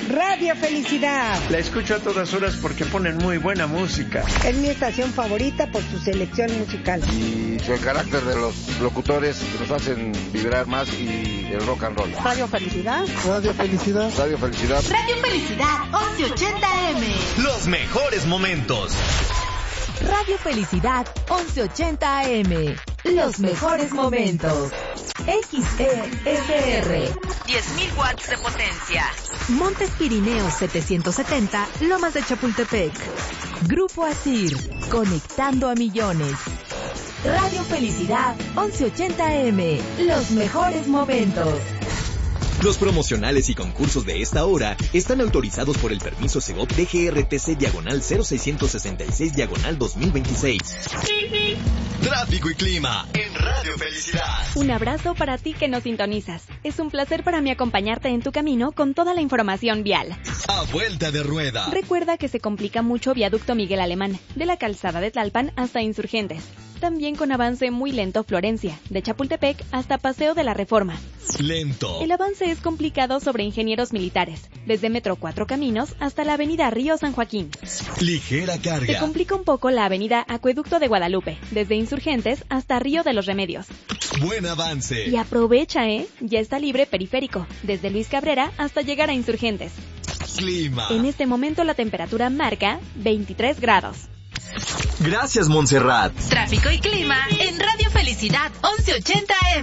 Radio Felicidad. La escucho a todas horas porque ponen muy buena música. Es mi estación favorita por su selección musical. Y el carácter de los locutores que nos hacen vibrar más y el rock and roll. Radio Felicidad. Radio Felicidad. Radio Felicidad. Radio Felicidad 1180M. Los mejores momentos. Radio Felicidad 1180 AM. Los mejores momentos. XESR 10.000 watts de potencia. Montes Pirineos 770, Lomas de Chapultepec. Grupo Asir, conectando a millones. Radio Felicidad 1180 AM. Los mejores momentos. Los promocionales y concursos de esta hora están autorizados por el permiso Segov DGRTC/0666/2026. Tráfico y clima en Radio Felicidad. Un abrazo para ti que nos sintonizas. Es un placer para mí acompañarte en tu camino con toda la información vial. A vuelta de rueda. Recuerda que se complica mucho Viaducto Miguel Alemán, de la calzada de Tlalpan hasta Insurgentes. También con avance muy lento Florencia, de Chapultepec hasta Paseo de la Reforma. Lento. El avance es complicado sobre Ingenieros Militares, desde Metro Cuatro Caminos hasta la avenida Río San Joaquín. Ligera carga. Se complica un poco la avenida Acueducto de Guadalupe, desde Insurgentes hasta Río de los Remedios. Buen avance. Y aprovecha, ya está libre Periférico, desde Luis Cabrera hasta llegar a Insurgentes. Clima. En este momento la temperatura marca 23 grados. Gracias, Montserrat. Tráfico y clima en Radio Felicidad 1180M.